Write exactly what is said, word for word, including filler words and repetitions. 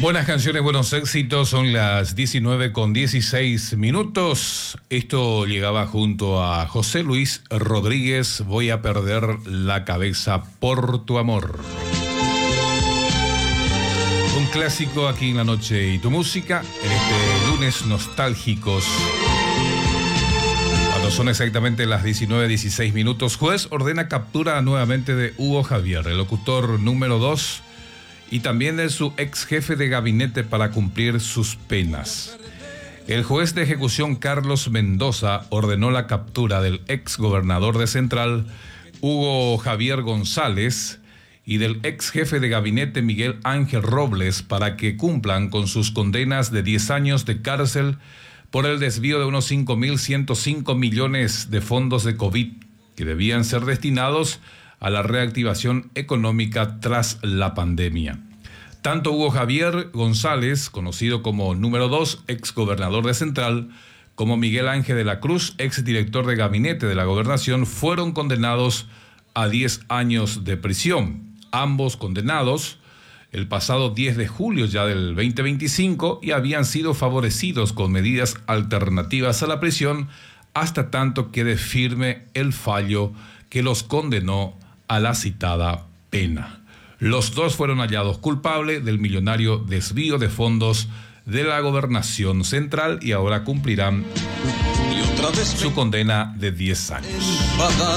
Buenas canciones, buenos éxitos, son las diecinueve con dieciséis minutos. Esto llegaba junto a José Luis Rodríguez, Voy a perder la cabeza por tu amor. Un clásico aquí en La Noche y tu Música, en este lunes nostálgicos. Cuando son exactamente las diecinueve dieciséis minutos, juez ordena captura nuevamente de Hugo Javier, el locutor número dos, y también de su ex jefe de gabinete para cumplir sus penas. El juez de ejecución Carlos Mendoza ordenó la captura del ex gobernador de Central, Hugo Javier González, y del ex jefe de gabinete Miguel Ángel Robles para que cumplan con sus condenas de diez años de cárcel por el desvío de unos cinco mil ciento cinco millones de fondos de COVID que debían ser destinados a la reactivación económica tras la pandemia. Tanto Hugo Javier González, conocido como número dos, ex gobernador de Central, como Miguel Ángel de la Cruz, ex director de gabinete de la gobernación, fueron condenados a diez años de prisión. Ambos condenados el pasado diez de julio ya del veinte veinticinco y habían sido favorecidos con medidas alternativas a la prisión hasta tanto quede firme el fallo que los condenó a la citada pena. Los dos fueron hallados culpables del millonario desvío de fondos de la gobernación central y ahora cumplirán su condena de diez años.